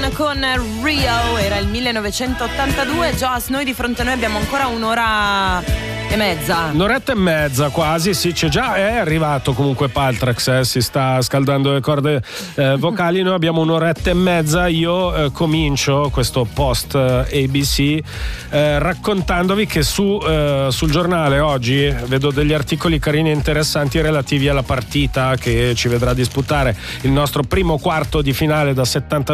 John con Rio, era il 1982. Joss, noi di fronte a noi abbiamo ancora un'ora e mezza. Un'oretta e mezza quasi, sì, c'è già, è arrivato comunque Paltrax, si sta scaldando le corde vocali. Noi abbiamo un'oretta e mezza. Io comincio questo post ABC raccontandovi che sul giornale oggi vedo degli articoli carini e interessanti relativi alla partita che ci vedrà disputare il nostro primo quarto di finale da 72